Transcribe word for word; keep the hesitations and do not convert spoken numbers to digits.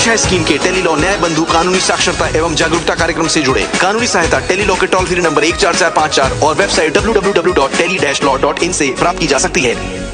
पेश है स्कीम के टेली लॉ न्याय बंधु कानूनी साक्षरता एवं जागरूकता कार्यक्रम से जुड़े। कानूनी सहायता टेली लॉ के टोल फ्री नंबर एक चार चार पाँच चार और website W W W dot tele dash law dot in से प्राप्त की जा सकती है।